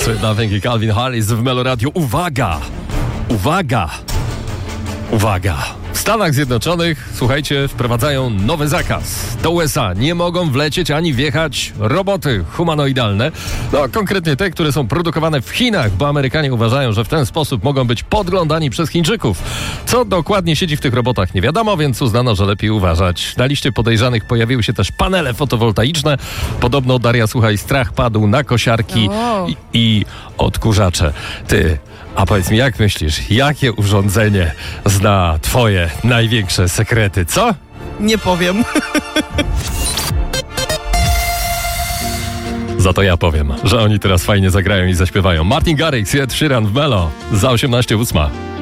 Sweet Nothing i Calvin Harris w Meloradiu. Uwaga! Uwaga! Uwaga! W Stanach Zjednoczonych, słuchajcie, wprowadzają nowy zakaz. Do USA nie mogą wlecieć ani wjechać roboty humanoidalne. No, konkretnie te, które są produkowane w Chinach, bo Amerykanie uważają, że w ten sposób mogą być podglądani przez Chińczyków. Co dokładnie siedzi w tych robotach nie wiadomo, więc uznano, że lepiej uważać. Na liście podejrzanych pojawiły się też panele fotowoltaiczne. Podobno, Daria, słuchaj, strach padł na kosiarki i odkurzacze. Ty... A powiedz mi, jak myślisz, jakie urządzenie zna twoje największe sekrety, co? Nie powiem. Za to ja powiem, że oni teraz fajnie zagrają i zaśpiewają. Martin Garrix i Ed Sheeran w Melo za 18:08.